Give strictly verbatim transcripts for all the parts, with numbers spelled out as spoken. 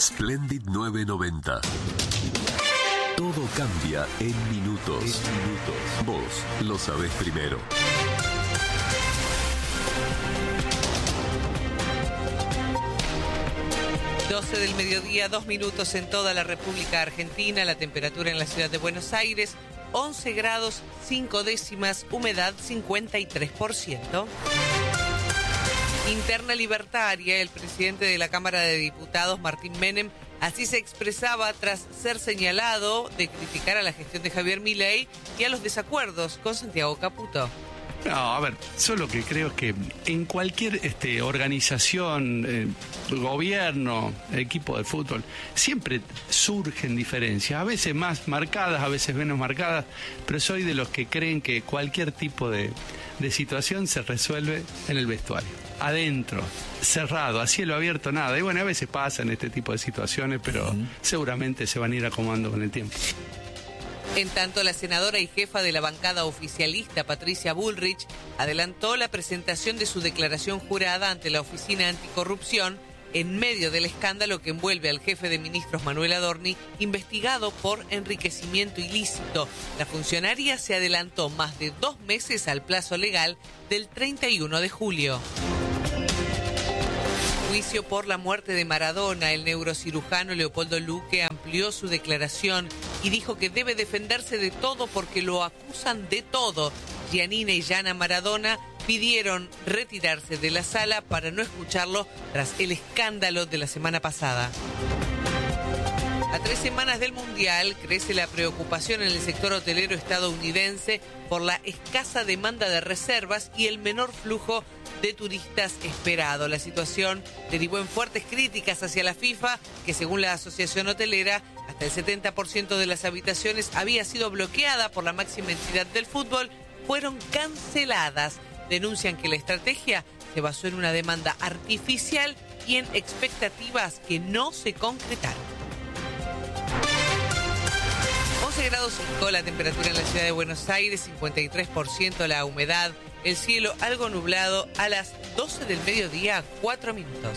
Splendid nueve noventa. Todo cambia en minutos. En minutos. Vos lo sabés primero. doce del mediodía, dos minutos en toda la República Argentina. La temperatura en la ciudad de Buenos Aires, once grados, cinco décimas, humedad cincuenta y tres por ciento. Interna libertaria, el presidente de la Cámara de Diputados, Martín Menem, así se expresaba tras ser señalado de criticar a la gestión de Javier Milei y a los desacuerdos con Santiago Caputo. No, a ver, solo que creo es que en cualquier este, organización, eh, gobierno, equipo de fútbol, siempre surgen diferencias, a veces más marcadas, a veces menos marcadas, pero soy de los que creen que cualquier tipo de, de situación se resuelve en el vestuario, adentro, cerrado, a cielo abierto, nada. Y bueno, a veces pasan este tipo de situaciones, pero uh-huh. seguramente se van a ir acomodando con el tiempo. En tanto, la senadora y jefa de la bancada oficialista, Patricia Bullrich, adelantó la presentación de su declaración jurada ante la Oficina Anticorrupción en medio del escándalo que envuelve al jefe de ministros, Manuel Adorni, investigado por enriquecimiento ilícito. La funcionaria se adelantó más de dos meses al plazo legal del treinta y uno de julio. Juicio por la muerte de Maradona. El neurocirujano Leopoldo Luque amplió su declaración y dijo que debe defenderse de todo porque lo acusan de todo. Giannina y Yana Maradona pidieron retirarse de la sala para no escucharlo tras el escándalo de la semana pasada. A tres semanas del Mundial, crece la preocupación en el sector hotelero estadounidense por la escasa demanda de reservas y el menor flujo de turistas esperado. La situación derivó en fuertes críticas hacia la FIFA, que según la Asociación Hotelera, hasta el setenta por ciento de las habitaciones había sido bloqueada por la máxima entidad del fútbol, fueron canceladas. Denuncian que la estrategia se basó en una demanda artificial y en expectativas que no se concretaron. once grados cinco la temperatura en la ciudad de Buenos Aires, cincuenta y tres por ciento la humedad, el cielo algo nublado a las doce del mediodía, cuatro minutos.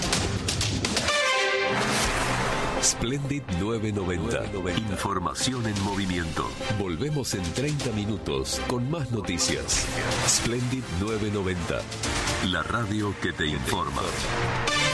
Splendid nueve noventa. Información en movimiento. Volvemos en treinta minutos con más noticias. Splendid nueve noventa. La radio que te informa.